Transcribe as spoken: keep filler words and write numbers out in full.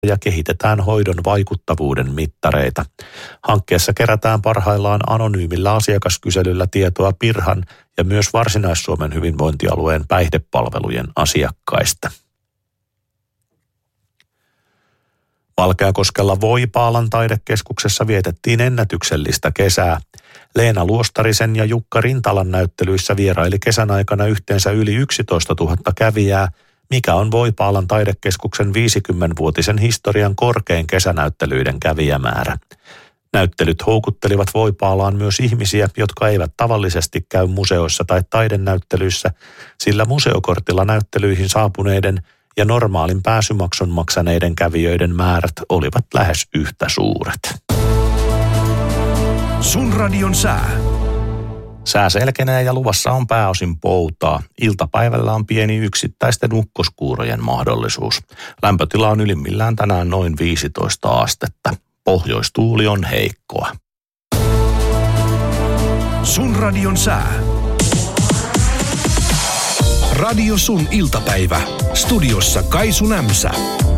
ja kehitetään hoidon vaikuttavuuden mittareita. Hankkeessa kerätään parhaillaan anonyymillä asiakaskyselyllä tietoa Pirhan ja myös Varsinais-Suomen hyvinvointialueen päihdepalvelujen asiakkaista. Valkeakoskella Voipaalan taidekeskuksessa vietettiin ennätyksellistä kesää. Leena Luostarisen ja Jukka Rintalan näyttelyissä vieraili kesän aikana yhteensä yli yksitoistatuhatta kävijää, mikä on Voipaalan taidekeskuksen viisikymmenvuotisen historian korkein kesänäyttelyiden kävijämäärä. Näyttelyt houkuttelivat Voipaalaan myös ihmisiä, jotka eivät tavallisesti käy museoissa tai taidenäyttelyissä, sillä museokortilla näyttelyihin saapuneiden ja normaalin pääsymaksun maksaneiden kävijöiden määrät olivat lähes yhtä suuret. Sun radion sää. Sää selkenee ja luvassa on pääosin poutaa. Iltapäivällä on pieni yksittäisten ukkoskuurojen mahdollisuus. Lämpötila on ylimmillään tänään noin viisitoista astetta. Pohjoistuuli on heikkoa. Sun radion sää. Radio Sun iltapäivä. Studiossa Kaisu Nämsä.